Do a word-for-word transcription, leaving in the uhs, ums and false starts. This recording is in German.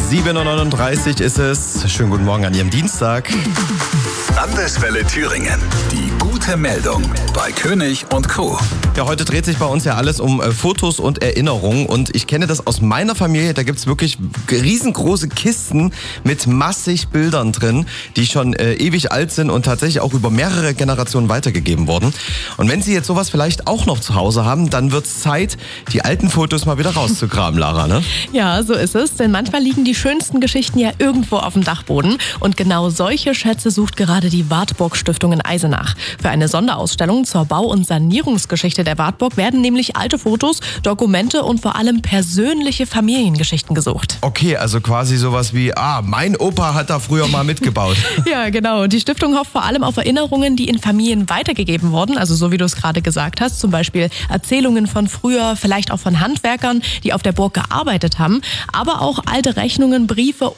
sieben Uhr neununddreißig ist es. Schönen guten Morgen an Ihrem Dienstag. Landeswelle Thüringen. Die gute Meldung bei König und Co. Ja, heute dreht sich bei uns ja alles um äh, Fotos und Erinnerungen. Und ich kenne das aus meiner Familie. Da gibt es wirklich riesengroße Kisten mit massig Bildern drin, die schon äh, ewig alt sind und tatsächlich auch über mehrere Generationen weitergegeben wurden. Und wenn Sie jetzt sowas vielleicht auch noch zu Hause haben, dann wird es Zeit, die alten Fotos mal wieder rauszugraben, Lara, ne? Ja, so ist es. Denn manchmal liegen die schönsten Geschichten ja irgendwo auf dem Dachboden. Und genau solche Schätze sucht gerade die Wartburg Stiftung in Eisenach. Für eine Sonderausstellung zur Bau- und Sanierungsgeschichte der Wartburg werden nämlich alte Fotos, Dokumente und vor allem persönliche Familiengeschichten gesucht. Okay, also quasi sowas wie, ah, mein Opa hat da früher mal mitgebaut. Ja, genau. Die Stiftung hofft vor allem auf Erinnerungen, die in Familien weitergegeben wurden. Also so wie du es gerade gesagt hast, zum Beispiel Erzählungen von früher, vielleicht auch von Handwerkern, die auf der Burg gearbeitet haben, aber auch alte Rechnungen, Briefe